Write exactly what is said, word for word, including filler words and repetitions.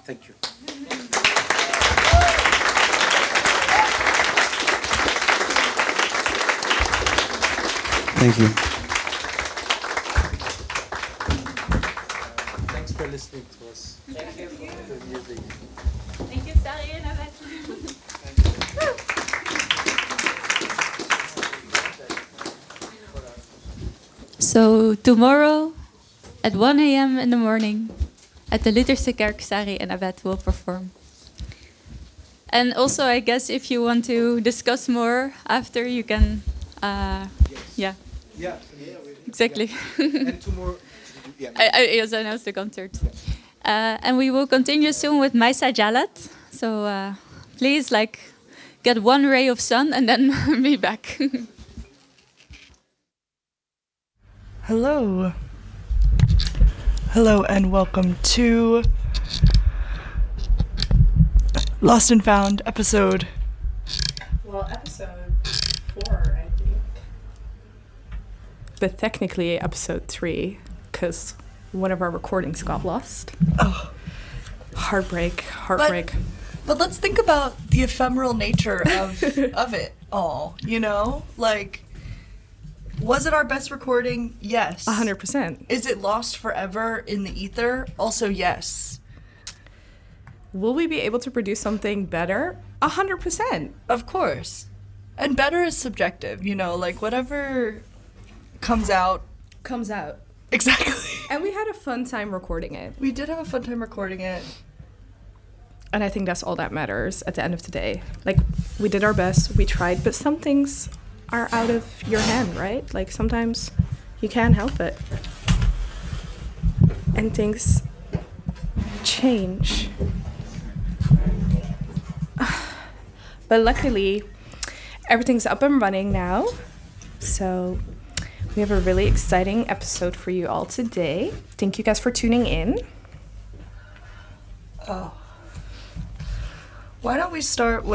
Thank you. Thank you. Thanks for listening to us. Thank you for the music. Thank you, Sari and Avet. So tomorrow at one a.m. in the morning at the Lutherse Kerk, Sari and Avet will perform. And also, I guess if you want to discuss more after, you can, uh, Yes. yeah, Yeah. exactly. Yeah. And tomorrow. Yeah. I, I, yes, I announced the concert. Uh, and we will continue soon with Maisa Jalat. So uh, please, like, get one ray of sun and then be back. Hello. Hello and welcome to Lost and Found episode. Well, episode four, I think. But technically episode three, because one of our recordings got lost. Oh. Heartbreak, heartbreak. But, but let's think about the ephemeral nature of of it all, you know? Like, was it our best recording? Yes. A hundred percent. Is it lost forever in the ether? Also, yes. Will we be able to produce something better? A hundred percent. Of course. And better is subjective, you know, like whatever comes out. Comes out. Exactly. And we had a fun time recording it. We did have a fun time recording it. And I think that's all that matters at the end of the day. Like, we did our best, we tried, but some things are out of your hand, right? Like, sometimes you can't help it. And things change. But luckily, everything's up and running now. So we have a really exciting episode for you all today. Thank you guys for tuning in. Oh. Why don't we start with